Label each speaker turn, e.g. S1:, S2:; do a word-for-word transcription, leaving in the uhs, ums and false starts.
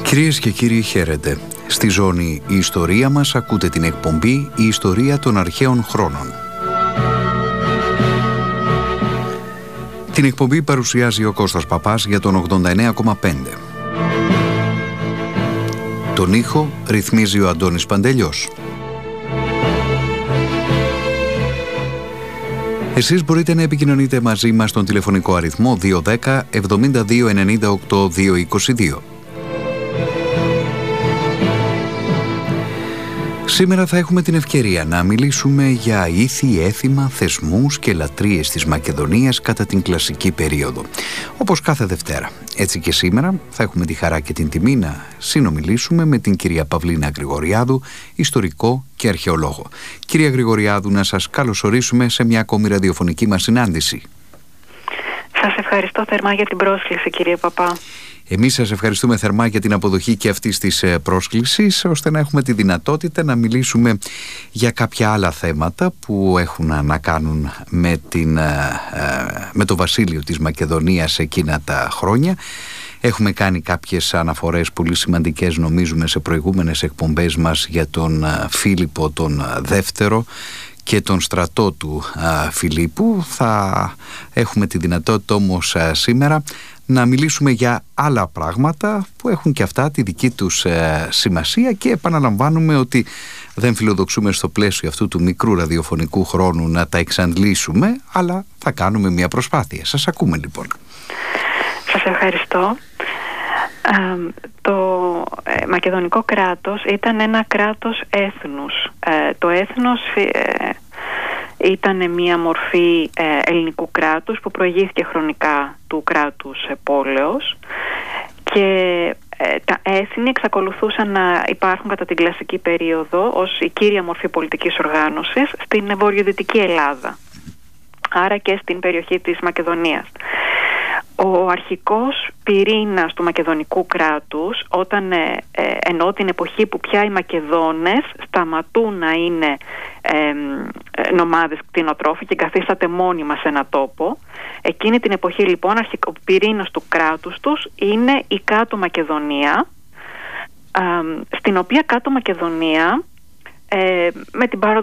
S1: Κυρίες και κύριοι, χαίρετε. Στη ζώνη «Η ιστορία μας» ακούτε την εκπομπή «Η ιστορία των αρχαίων χρόνων». Την εκπομπή παρουσιάζει ο Κώστας Παπάς για τον ογδόντα εννέα κόμμα πέντε. Τον ήχο ρυθμίζει ο Αντώνης Παντελιός. Εσείς μπορείτε να επικοινωνείτε μαζί μας στον τηλεφωνικό αριθμό δύο ένα μηδέν εβδομήντα δύο ενενήντα οκτώ διακόσια είκοσι δύο. Σήμερα θα έχουμε την ευκαιρία να μιλήσουμε για ήθη, έθιμα, θεσμούς και λατρείες της Μακεδονίας κατά την κλασική περίοδο. Όπως κάθε Δευτέρα. Έτσι και σήμερα θα έχουμε τη χαρά και την τιμή να συνομιλήσουμε με την κυρία Παυλίνα Γρηγοριάδου, ιστορικό και αρχαιολόγο. Κυρία Γρηγοριάδου, να σας καλωσορίσουμε σε μια ακόμη ραδιοφωνική μας συνάντηση.
S2: Σας ευχαριστώ θερμά για την πρόσκληση, κύριε Παπά.
S1: Εμείς σας ευχαριστούμε θερμά για την αποδοχή και αυτής της πρόσκλησης, ώστε να έχουμε τη δυνατότητα να μιλήσουμε για κάποια άλλα θέματα που έχουν να κάνουν με, την, με το βασίλειο της Μακεδονίας εκείνα τα χρόνια. Έχουμε κάνει κάποιες αναφορές πολύ σημαντικές, νομίζουμε, σε προηγούμενες εκπομπές μας για τον Φίλιππο τον Δεύτερο και τον στρατό του α, Φιλίππου. Θα έχουμε τη δυνατότητα όμως α, σήμερα να μιλήσουμε για άλλα πράγματα που έχουν και αυτά τη δική τους ε, σημασία, και επαναλαμβάνουμε ότι δεν φιλοδοξούμε στο πλαίσιο αυτού του μικρού ραδιοφωνικού χρόνου να τα εξαντλήσουμε, αλλά θα κάνουμε μια προσπάθεια. Σας ακούμε λοιπόν.
S2: Σας ευχαριστώ. Ε, το ε, μακεδονικό κράτος ήταν ένα κράτος έθνους. Ε, το έθνος ε, ήταν μια μορφή ε, ελληνικού κράτους που προηγήθηκε χρονικά του κράτους ε, πόλεως, και ε, τα έθνη εξακολουθούσαν να υπάρχουν κατά την κλασική περίοδο ως η κύρια μορφή πολιτικής οργάνωσης στην βορειοδυτική Ελλάδα, άρα και στην περιοχή της Μακεδονίας. Ο αρχικός πυρήνας του μακεδονικού κράτους, όταν ε, ε, ενώ την εποχή που πια οι Μακεδόνες σταματούν να είναι ε, ε, νομάδες κτηνοτρόφοι και καθίσταται μόνιμα σε ένα τόπο, εκείνη την εποχή λοιπόν ο πυρήνας του κράτους τους είναι η Κάτω Μακεδονία, ε, στην οποία Κάτω Μακεδονία ε, με την παραδοσία